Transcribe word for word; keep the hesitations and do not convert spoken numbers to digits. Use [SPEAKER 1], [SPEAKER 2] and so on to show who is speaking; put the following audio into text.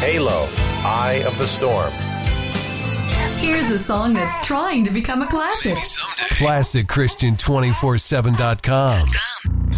[SPEAKER 1] Halo, Eye of the Storm.
[SPEAKER 2] Here's a song that's trying to become a classic.
[SPEAKER 3] Classic Christian two forty-seven dot com.